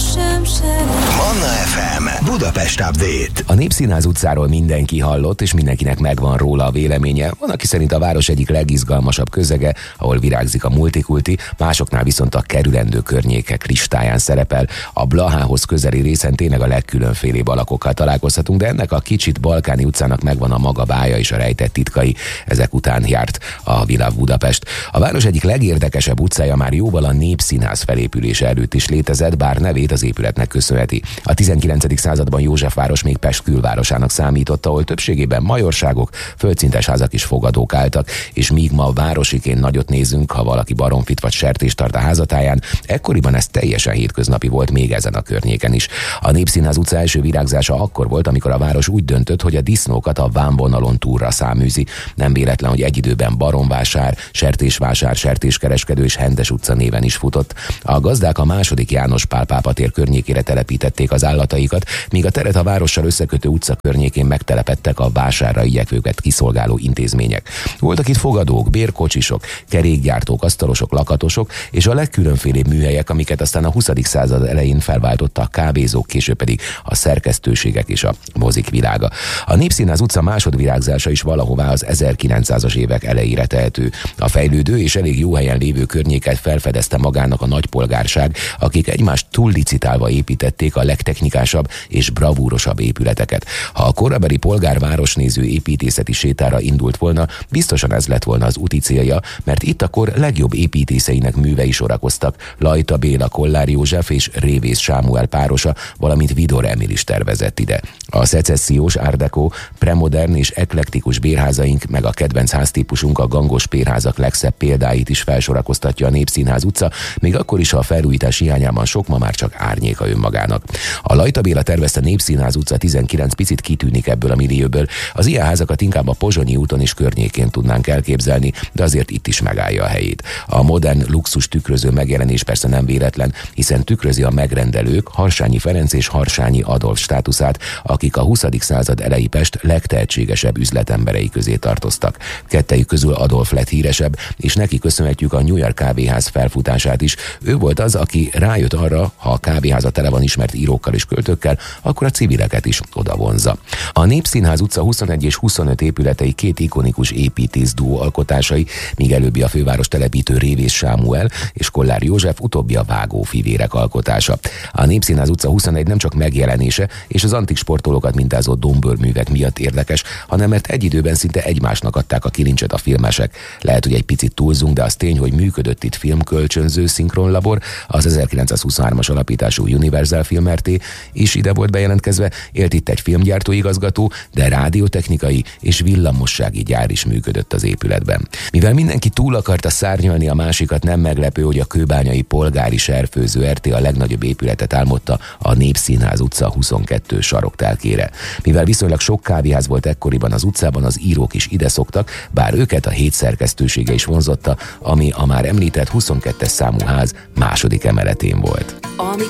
sem sejt. Manna FM Budapest Update. A Népszínház utcáról mindenki hallott, és mindenkinek megvan róla a véleménye. Van, aki szerint a város egyik legizgalmasabb közege, ahol virágzik a multikulti, másoknál viszont a kerülendő környékek listáján szerepel. A Blahához közeli részen tényleg a legkülönfélébb alakokkal találkozhatunk, de ennek a kicsit balkáni utcának megvan a maga bája és a rejtett titkai. Ezek után járt a Világ Budapest. A város egyik legérdekesebb utcája már jóval a Népszínház felépülése előtt is létezett, bár nevét az épületnek köszönheti. A 19. században Józsefváros még Pest külvárosának számított, ahol többségében majorságok, földszintes házak és fogadók álltak, és míg ma városiként nagyot nézünk, ha valaki baromfit vagy sertést tart a házatáján, ekkoriban ez teljesen hétköznapi volt még ezen a környéken is. A Népszínház utca első virágzása akkor volt, amikor a város úgy döntött, hogy a disznókat a vámvonalon túlra száműzi. Nem véletlen, hogy egy időben Baromvásár, Sertésvásár, Sertéskereskedő és Hendes utca néven is futott. A gazdák a második János Pál pápa tér környékére telepítették az állataikat, míg a teret a várossal összekötő utca környékén megtelepedtek a vásárra igyekvőket kiszolgáló intézmények. Voltak itt fogadók, bérkocsisok, kerékgyártók, asztalosok, lakatosok, és a legkülönfélébb műhelyek, amiket aztán a 20. század elején felváltotta a kávézók, később pedig a szerkesztőségek és a mozik világa. A Népszínház utca másodvirágzása is valahová az 1900-as évek elejére tehető. A fejlődő és elég jó helyen lévő környéket felfedezte magának a nagypolgárság, akik egymást túllicitálva építették a legtechnikásabb és bravúrosabb épületeket. Ha a korabeli polgárvárosnéző építészeti sétára indult volna, biztosan ez lett volna az úti célja, mert itt akkor legjobb építészeinek művei sorakoztak. Lajta Béla, Kollár József és Révész Sámuel párosa, valamint Vidor Emil is tervezett ide. A szecessziós, art déco, premodern és eklektikus bérházaink, meg a kedvenc háztípusunk, a gangos bérházak legszebb példáit is felsorakoztatja a Népszínház utca, még akkor is, ha a felújítás hiányában sok ma már csak árnyéka önmagának. A Lajta Béla tervezte Népszínház utca 19 picit kitűnik ebből a millióból. Az ilyen házakat inkább a Pozsonyi úton és környékén tudnánk elképzelni, de azért itt is megállja a helyét. A modern luxus tükröző megjelenés persze nem véletlen, hiszen tükrözi a megrendelők Harsányi Ferenc és Harsányi Adolf státuszát, akik a 20. század elejé Pest legtehetségesebb üzletemberei közé tartoztak. Kettejük közül Adolf lett híresebb, és neki köszönhetjük a New York kávéház felfutását is. Ő volt az, aki rájött arra, ha a kávéháza tele van ismert írókkal és költőkkel, akkor a civileket is oda vonzza. A Népszínház utca 21 és 25 épületei két ikonikus építész duó alkotásai, míg előbbi a főváros telepítő Révész Sámuel és Kollár József, utóbbi a vágófivérek alkotása. A Népszínház utca 21 nem csak megjelenése és az antik sportolókat mintázó dombőrművek miatt érdekes, hanem mert egy időben szinte egymásnak adták a kilincset a filmesek. Lehet, hogy egy picit túlzunk, de az tény, hogy működött itt filmkölcsönző szinkronlabor, az 1923-as alapítású Universal Film RT is ide volt bejelentkezve, élt itt egy filmgyártóigazgató, de rádiótechnikai és villamossági gyár is működött az épületben. Mivel mindenki túl akarta szárnyalni a másikat, nem meglepő, hogy a kőbányai polgári serfőző RT a legnagyobb épületet álmodta a Népszínház utca 22 saroktelkére. Mivel viszonylag sok kávéház volt ekkoriban az utcában, az írók is ide szoktak, bár őket a hét szerkesztősége is vonzotta, ami a már említett 22-es számú ház második emeletén volt.